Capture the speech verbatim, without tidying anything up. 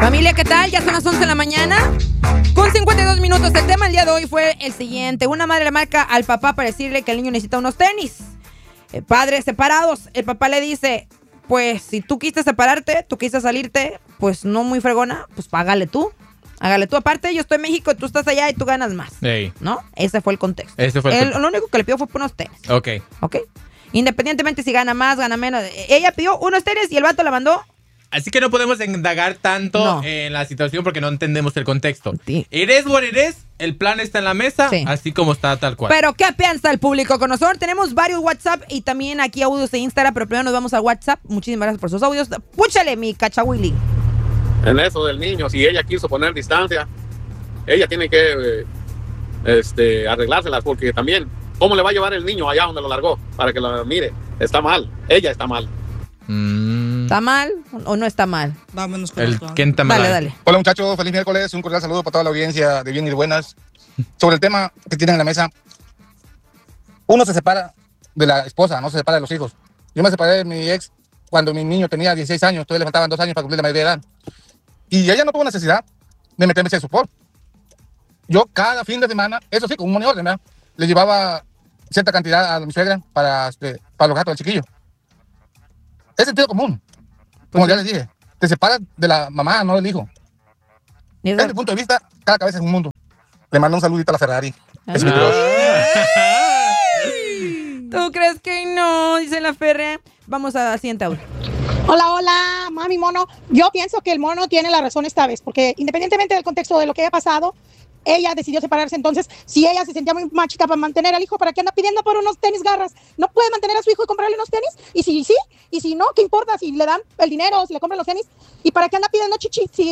Familia, ¿qué tal? Ya son las once de la mañana con cincuenta y dos minutos. El tema del día de hoy fue el siguiente. Una madre le marca al papá para decirle que el niño necesita unos tenis. Eh, padres separados. El papá le dice, pues si tú quisiste separarte, tú quisiste salirte, pues no muy fregona, pues págale tú. Hágale tú. Aparte, yo estoy en México, tú estás allá y tú ganas más. Hey. ¿No? Ese fue el contexto. Ese fue el el, contexto. Lo único que le pidió fue por unos tenis. Ok. Ok. Independientemente si gana más, gana menos. Ella pidió unos tenis y el vato la mandó. Así que no podemos indagar tanto No. en la situación porque no entendemos el contexto. Sí. It is what it is. El plan está en la mesa, Sí. así como está tal cual. Pero, ¿qué piensa el público con nosotros? Tenemos varios WhatsApp y también aquí audios de Instagram, pero primero nos vamos al WhatsApp. Muchísimas gracias por sus audios. Púchale, mi cachawili. En eso del niño, si ella quiso poner distancia, ella tiene que eh, este, arreglárselas, porque también, ¿cómo le va a llevar el niño allá donde lo largó? Para que lo mire. Está mal, ella está mal. Mm. ¿Está mal o no está mal? Vámonos con El esto. ¿quién está mal? Dale, dale. Hola muchachos, feliz miércoles, un cordial saludo para toda la audiencia de Bien y de Buenas. Sobre el tema que tienen en la mesa, uno se separa de la esposa, no se separa de los hijos. Yo me separé de mi ex cuando mi niño tenía dieciséis años, todavía le faltaban dos años para cumplir la mayoría de edad. Y ella no tuvo necesidad de meterme ese support. Yo cada fin de semana, eso sí, con un money order, ¿verdad? Le llevaba cierta cantidad a mi suegra para, este, para los gastos del chiquillo. Es sentido común. Como Pues ya les dije, te separas de la mamá, no del hijo. Y eso- Desde mi punto de vista, cada cabeza es un mundo. Le mando un saludito a la Ferrari. Es mi Ah. Dios. ¿Tú crees que no? Dice la Ferre. Vamos a la siguiente audio. Hola, hola, mami mono. Yo pienso que el mono tiene la razón esta vez, porque independientemente del contexto de lo que haya pasado, ella decidió separarse. Entonces, si ella se sentía muy mágica para mantener al hijo, ¿para qué anda pidiendo por unos tenis garras? ¿No puede mantener a su hijo y comprarle unos tenis? Y si sí, y si no, ¿qué importa si le dan el dinero o si le compran los tenis? ¿Y para qué anda pidiendo chichi? Si